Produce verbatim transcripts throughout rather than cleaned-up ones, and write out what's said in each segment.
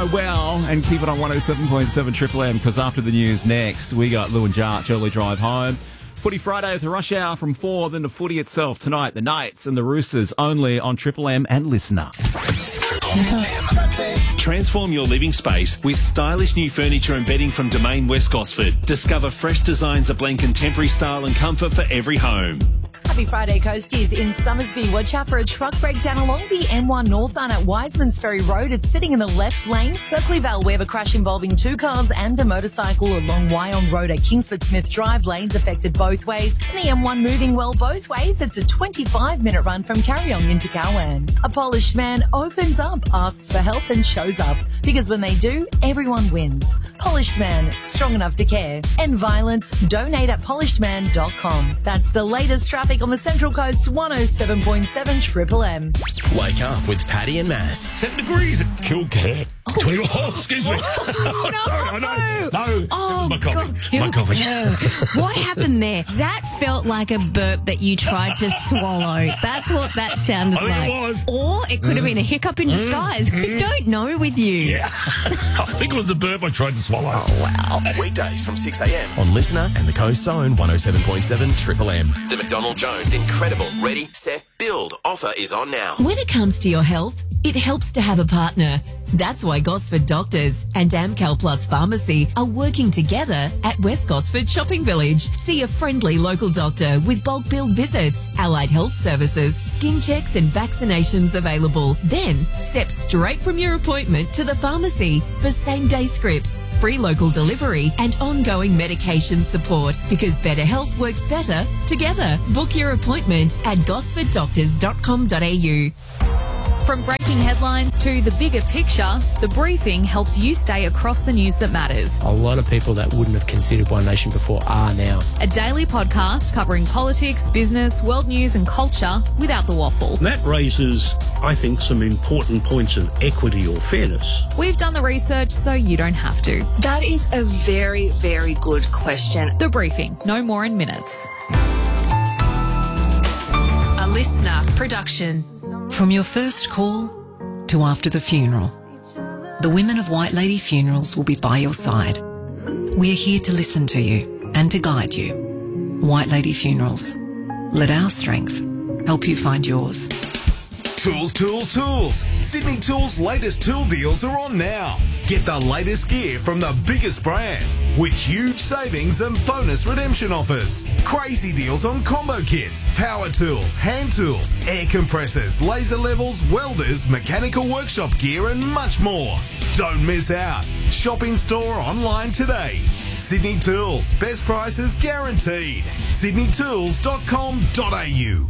know well, and keep it on one oh seven point seven Triple M, because after the news next, we got Lou and Jarch early drive home. Footy Friday with the rush hour from four, then the footy itself tonight, the Knights and the Roosters, only on Triple M and Listener. Triple M. Transform your living space with stylish new furniture and bedding from Domain West Gosford. Discover fresh designs that blend contemporary style and comfort for every home. Happy Friday, Coasties. In Summersby, watch out for a truck breakdown along the M one northbound at Wiseman's Ferry Road. It's sitting in the left lane. Berkeley Vale, we have a crash involving two cars and a motorcycle along Wyong Road at Kingsford Smith Drive. Lanes affected both ways. And the M one moving well both ways. It's a twenty-five minute run from Carryong into Cowan. A Polish man opens up, asks for help and shows up. Because when they do, everyone wins. Polished Man, strong enough to care. End violence, donate at polished man dot com. That's the latest traffic on the Central Coast one oh seven point seven Triple M. Wake up with Paddy and Mass. Seven degrees at Kilcare. Oh. twenty Oh, excuse me. Oh, no. Sorry, I know. No, Oh, my coffee. God, My coffee. Kilcare. What happened there? That felt like a burp that you tried to swallow. That's what that sounded I think like. it was. Or it could have been a hiccup in disguise. We don't know with you. Yeah. I think it was the burp I tried to swallow. Oh, wow. Weekdays from six a.m. on Listener and the Coast's own one oh seven point seven Triple M. The McDonald Jones Incredible Ready, Set, Build offer is on now. When it comes to your health, it helps to have a partner. That's why Gosford Doctors and Amcal Plus Pharmacy are working together at West Gosford Shopping Village. See a friendly local doctor with bulk billed visits, allied health services, skin checks and vaccinations available. Then step straight from your appointment to the pharmacy for same-day scripts, free local delivery and ongoing medication support, because better health works better together. Book your appointment at gosford doctors dot com dot a u. From breaking headlines to the bigger picture, The Briefing helps you stay across the news that matters. A lot of people that wouldn't have considered One Nation before are now. A daily podcast covering politics, business, world news and culture without the waffle. That raises, I think, some important points of equity or fairness. We've done the research so you don't have to. That is a very, very good question. The Briefing, no more in minutes. A Listener production. From your first call to after the funeral, the women of White Lady Funerals will be by your side. We are here to listen to you and to guide you. White Lady Funerals. Let our strength help you find yours. Tools, tools, tools. Sydney Tools' latest tool deals are on now. Get the latest gear from the biggest brands with huge savings and bonus redemption offers. Crazy deals on combo kits, power tools, hand tools, air compressors, laser levels, welders, mechanical workshop gear and much more. Don't miss out. Shop in store or online today. Sydney Tools, best prices guaranteed. sydney tools dot com dot a u.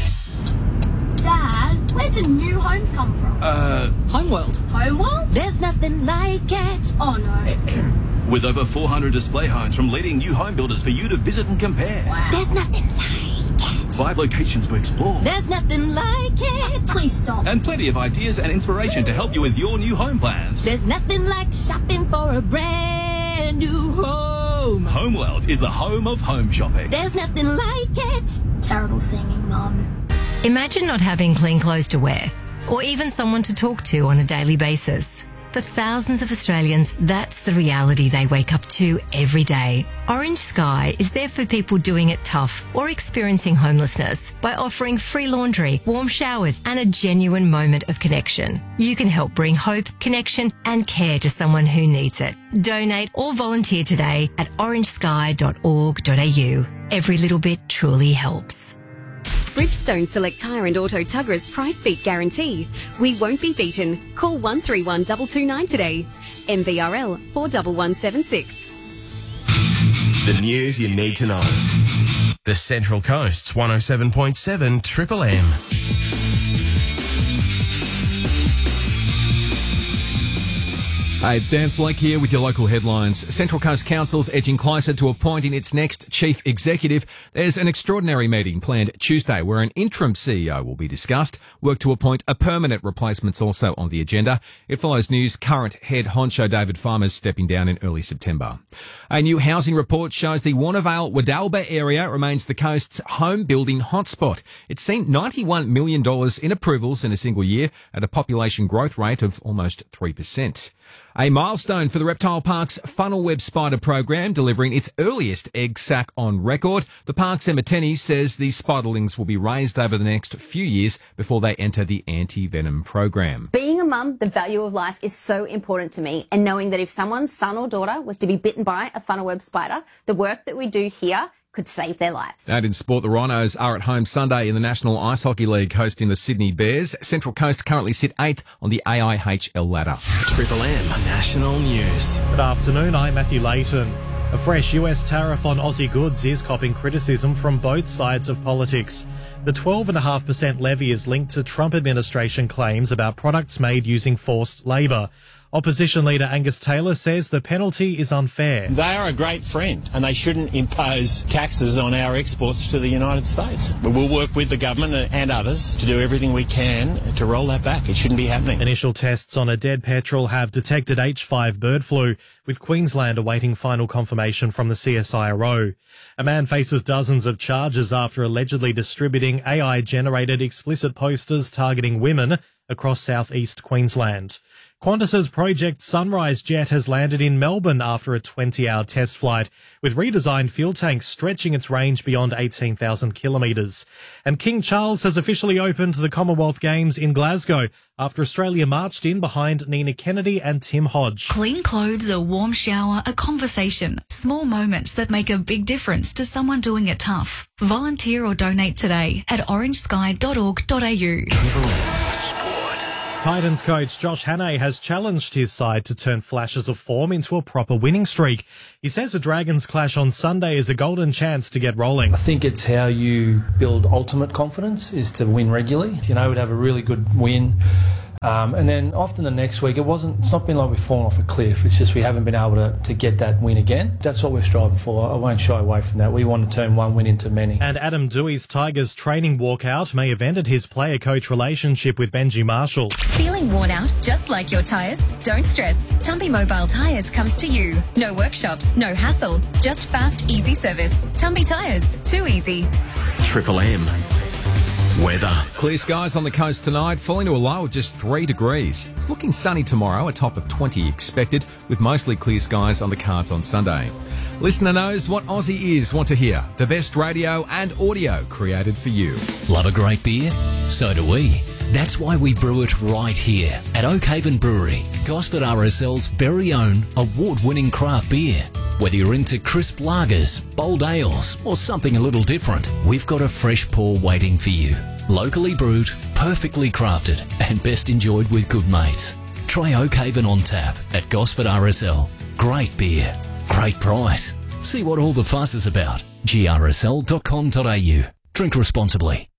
Dad, where do new homes come from? Uh, Homeworld. Homeworld? There's nothing like it. Oh no. With over four hundred display homes from leading new home builders for you to visit and compare. Wow. There's nothing like it. Five locations to explore. There's nothing like it. Please stop. And plenty of ideas and inspiration to help you with your new home plans. There's nothing like shopping for a brand new home. Homeworld is the home of home shopping. There's nothing like it. Terrible singing, Mum. Imagine not having clean clothes to wear, or even someone to talk to on a daily basis. For thousands of Australians, that's the reality they wake up to every day. Orange Sky is there for people doing it tough or experiencing homelessness by offering free laundry, warm showers and a genuine moment of connection. You can help bring hope, connection and care to someone who needs it. Donate or volunteer today at orange sky dot org dot a u. Every little bit truly helps. Bridgestone Select Tyre and Auto Tugger's price beat guarantee. We won't be beaten. Call one three one two two nine today. M V R L four one one seven six. The news you need to know. The Central Coast's one oh seven point seven Triple M. Hey, it's Dan Flake here with your local headlines. Central Coast Council's edging closer to appointing its next chief executive. There's an extraordinary meeting planned Tuesday where an interim C E O will be discussed. Work to appoint a permanent replacement's also on the agenda. It follows news current head honcho David Farmer's stepping down in early September. A new housing report shows the Warnervale-Wadalba area remains the coast's home building hotspot. It's seen ninety-one million dollars in approvals in a single year at a population growth rate of almost three percent. A milestone for the Reptile Park's funnel web spider program, delivering its earliest egg sac on record. The park's Emma Tenney says these spiderlings will be raised over the next few years before they enter the anti-venom program. Being a mum, the value of life is so important to me, and knowing that if someone's son or daughter was to be bitten by a funnel web spider, the work that we do here could save their lives. And in sport, the Rhinos are at home Sunday in the National Ice Hockey League, hosting the Sydney Bears. Central Coast currently sit eighth on the A I H L ladder. Triple M National News. Good afternoon, I'm Matthew Layton. A fresh U S tariff on Aussie goods is copping criticism from both sides of politics. The twelve point five percent levy is linked to Trump administration claims about products made using forced labour. Opposition leader Angus Taylor says the penalty is unfair. They are a great friend and they shouldn't impose taxes on our exports to the United States. But we'll work with the government and others to do everything we can to roll that back. It shouldn't be happening. Initial tests on a dead petrel have detected H five bird flu, with Queensland awaiting final confirmation from the C S I R O. A man faces dozens of charges after allegedly distributing A I-generated explicit posters targeting women across southeast Queensland. Qantas's Project Sunrise jet has landed in Melbourne after a twenty-hour test flight, with redesigned fuel tanks stretching its range beyond eighteen thousand kilometres. And King Charles has officially opened the Commonwealth Games in Glasgow after Australia marched in behind Nina Kennedy and Tim Hodge. Clean clothes, a warm shower, a conversation. Small moments that make a big difference to someone doing it tough. Volunteer or donate today at orange sky dot org dot a u. Titans coach Josh Hannay has challenged his side to turn flashes of form into a proper winning streak. He says the Dragons clash on Sunday is a golden chance to get rolling. I think it's how you build ultimate confidence, is to win regularly. You know, we'd have a really good win. Um, and then often the next week, it wasn't, it's not been like we've fallen off a cliff. It's just we haven't been able to, to get that win again. That's what we're striving for. I won't shy away from that. We want to turn one win into many. And Adam Dewey's Tigers training walkout may have ended his player-coach relationship with Benji Marshall. Feeling worn out, just like your tyres? Don't stress. Tumby Mobile Tyres comes to you. No workshops, no hassle, just fast, easy service. Tumby Tyres, too easy. Triple M. Weather. Clear skies on the coast tonight, falling to a low of just three degrees. It's looking sunny tomorrow, a top of twenty expected, with mostly clear skies on the cards on Sunday. Listener knows what Aussie is. Want to hear the best radio and audio created for you. Love a great beer? So do we. That's why we brew it right here at Oakhaven Brewery, Gosford R S L's very own award-winning craft beer. Whether you're into crisp lagers, bold ales, or something a little different, we've got a fresh pour waiting for you. Locally brewed, perfectly crafted, and best enjoyed with good mates. Try Oakhaven on tap at Gosford R S L. Great beer, great price. See what all the fuss is about. G R S L dot com dot a u. Drink responsibly.